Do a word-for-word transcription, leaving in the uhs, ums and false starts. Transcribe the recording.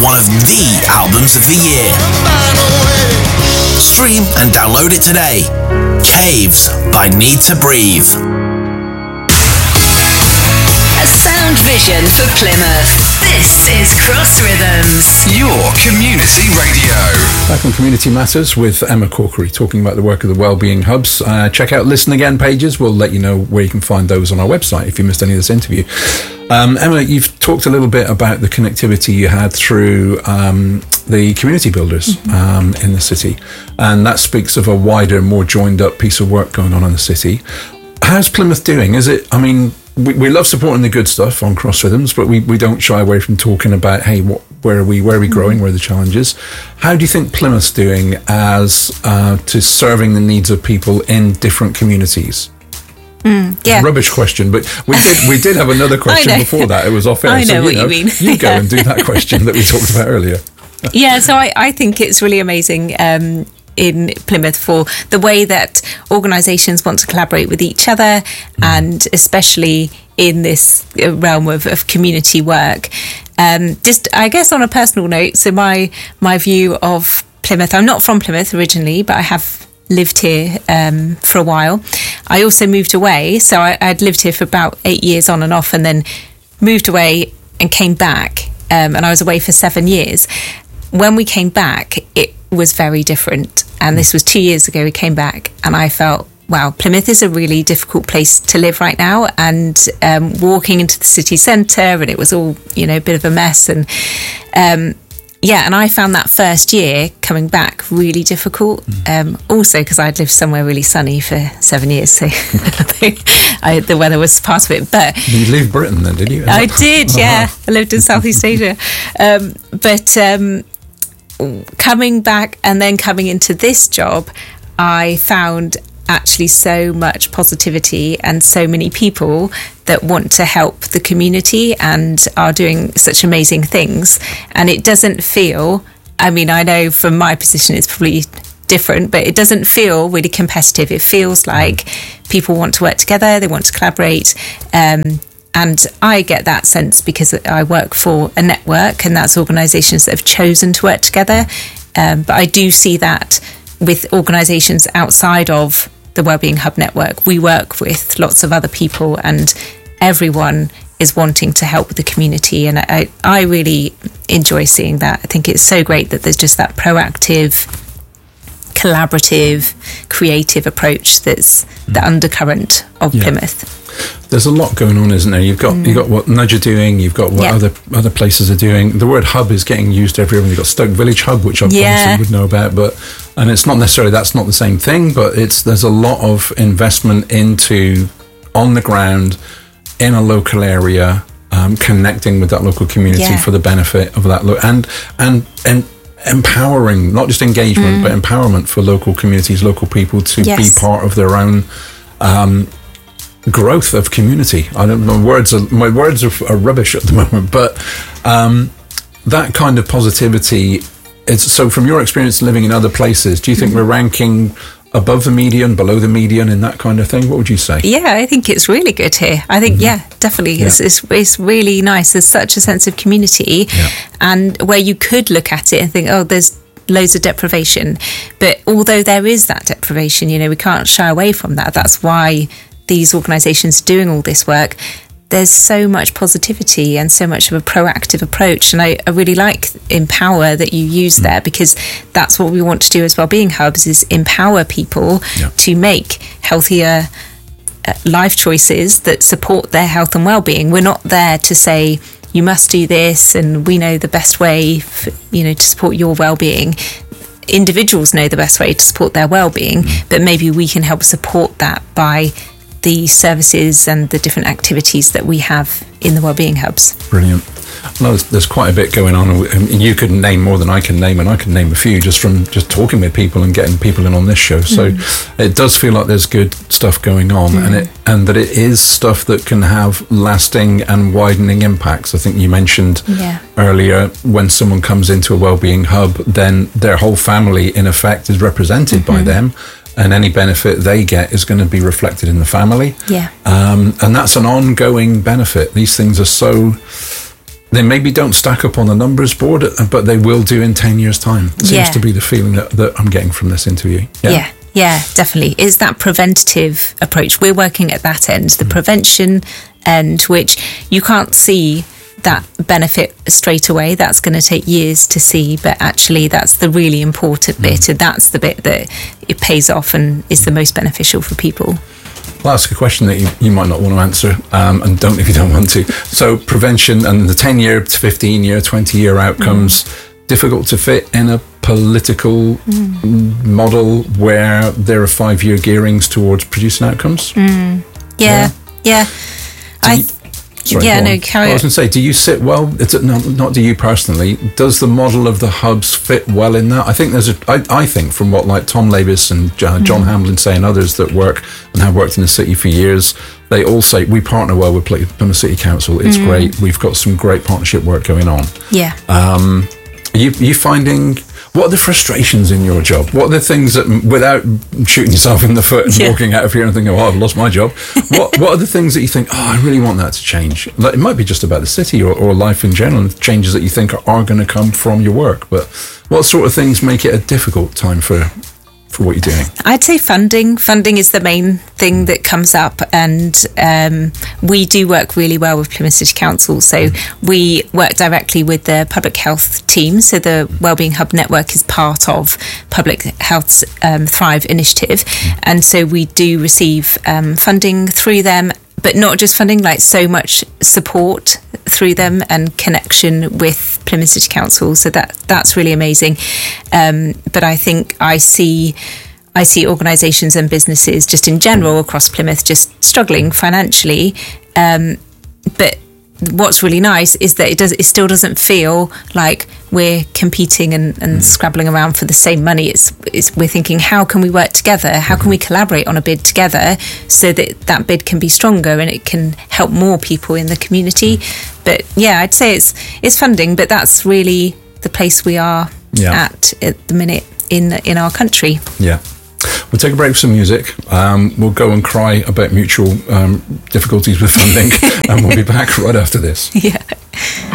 one of the albums of the year. Stream and download it today. Caves by Need to Breathe. A sound vision for Plymouth. This is Cross Rhythms, your community radio. Back on Community Matters with Emma Corkery, talking about the work of the Wellbeing Hubs. Uh, check out Listen Again pages. We'll let you know where you can find those on our website if you missed any of this interview. Um, Emma, you've talked a little bit about the connectivity you had through um, the community builders mm-hmm. um, in the city, and that speaks of a wider, more joined up piece of work going on in the city. How's Plymouth doing? Is it, I mean, we, we love supporting the good stuff on Cross Rhythms, but we, we don't shy away from talking about, hey, what, where are we, where are we growing, where are the challenges? How do you think Plymouth's doing as uh, to serving the needs of people in different communities? Mm, yeah. Rubbish question, but we did we did have another question before that. It was off air. I know, so, you what know you mean. You go and do that question that we talked about earlier. Yeah, so I, I think it's really amazing um, in Plymouth for the way that organisations want to collaborate with each other, mm. and especially in this realm of, of community work. Um, just, I guess, on a personal note, so my my view of Plymouth, I'm not from Plymouth originally, but I have lived here um, for a while. I also moved away, so I, I'd lived here for about eight years on and off, and then moved away and came back, um, and I was away for seven years. When we came back, it was very different, and this was two years ago we came back, and I felt, wow, Plymouth is a really difficult place to live right now, and um, walking into the city centre, and it was all, you know, a bit of a mess, and um yeah, and I found that first year coming back really difficult. Mm. Um, also, because I'd lived somewhere really sunny for seven years, so I, the weather was part of it. But you lived Britain, then, did you? Is I that... did, yeah. I lived in Southeast Asia. Um, but um, coming back and then coming into this job, I found actually so much positivity and so many people that want to help the community and are doing such amazing things. And it doesn't feel, I mean, I know from my position it's probably different, but it doesn't feel really competitive. It feels like people want to work together, they want to collaborate. Um, and I get that sense because I work for a network, and that's organisations that have chosen to work together. Um, but I do see that with organisations outside of the Wellbeing Hub network. We work with lots of other people, and everyone is wanting to help the community, and I, I really enjoy seeing that. I think it's so great that there's just that proactive, collaborative, creative approach that's mm. the undercurrent of yeah. Plymouth. There's a lot going on, isn't there? You've got mm. you've got what Nudge are doing, you've got what yeah. other other places are doing. The word hub is getting used everywhere. You've got Stoke Village Hub, which I yeah. obviously would know about, but and it's not necessarily that's not the same thing, but it's there's a lot of investment into on the ground in a local area, um, connecting with that local community yeah. for the benefit of that lo- and and and empowering, not just engagement, mm. but empowerment for local communities, local people to yes. be part of their own um, growth of community. I don't know, words are, my words are, are rubbish at the moment, but um, that kind of positivity is, so from your experience living in other places, do you think mm-hmm. we're ranking above the median, below the median in that kind of thing? What would you say? Yeah, I think it's really good here. I think, mm-hmm. yeah, definitely. Yeah. It's, it's, it's really nice. There's such a sense of community yeah. and where you could look at it and think, oh, there's loads of deprivation. But although there is that deprivation, you know, we can't shy away from that. That's why these organisations are doing all this work. There's so much positivity and so much of a proactive approach, and I, I really like Empower that you use mm. there, because that's what we want to do as Wellbeing Hubs, is empower people yeah. to make healthier uh, life choices that support their health and well-being. We're not there to say you must do this and we know the best way for, you know, to support your well-being. Individuals know the best way to support their well-being, mm. but maybe we can help support that by the services and the different activities that we have in the Wellbeing Hubs. Brilliant. Well, there's, there's quite a bit going on, and you could name more than I can name, and I can name a few just from just talking with people and getting people in on this show. So mm. it does feel like there's good stuff going on, mm. and it and that it is stuff that can have lasting and widening impacts. I think you mentioned yeah. earlier, when someone comes into a Wellbeing Hub, then their whole family, in effect, is represented mm-hmm. by them. And any benefit they get is going to be reflected in the family. Yeah. Um, and that's an ongoing benefit. These things are so they maybe don't stack up on the numbers board, but they will do in ten years' time. It seems yeah. to be the feeling that, that I'm getting from this interview. Yeah. yeah. Yeah, definitely. It's that preventative approach. We're working at that end, the mm. prevention end, which you can't see that benefit straight away. That's going to take years to see, but actually that's the really important mm. bit, and that's the bit that it pays off and is the most beneficial for people. I'll ask a question that you, you might not want to answer, um, and don't if you don't want to. So prevention and the ten-year, fifteen-year, twenty-year outcomes, mm. difficult to fit in a political mm. model where there are five-year gearings towards producing outcomes? Mm. Yeah, yeah. yeah. I you, sorry, yeah, no, carry on. I was going to say, do you sit well? It's no, not do you personally. Does the model of the hubs fit well in that? I think there's a. I, I think from what like Tom Labis and uh, John mm. Hamlin say and others that work and have worked in the city for years, they all say we partner well with Plymouth City Council. It's mm. great. We've got some great partnership work going on. Yeah. Um, are you, are you finding? What are the frustrations in your job? What are the things that, without shooting yourself in the foot and yeah. walking out of here and thinking, oh, I've lost my job, what what are the things that you think, oh, I really want that to change? Like, it might be just about the city or, or life in general, and changes that you think are, are going to come from your work. But what sort of things make it a difficult time for for what you're doing? I'd say funding. Funding is the main thing that comes up, and um, we do work really well with Plymouth City Council. So we work directly with the public health team. So the Wellbeing Hub Network is part of Public Health's um, Thrive initiative, and so we do receive um, funding through them. But not just funding, like so much support through them and connection with Plymouth City Council. So that that's really amazing. Um, but I think I see I see organisations and businesses just in general across Plymouth just struggling financially. Um, but what's really nice is that it does it still doesn't feel like we're competing and, and scrabbling around for the same money. It's, it's we're thinking, how can we work together? How can we collaborate on a bid together so that that bid can be stronger and it can help more people in the community? But yeah, I'd say it's it's funding, but that's really the place we are yeah. at at the minute in in our country. Yeah. We'll take a break for some music. Um, we'll go and cry about mutual um, difficulties with funding, and we'll be back right after this. Yeah.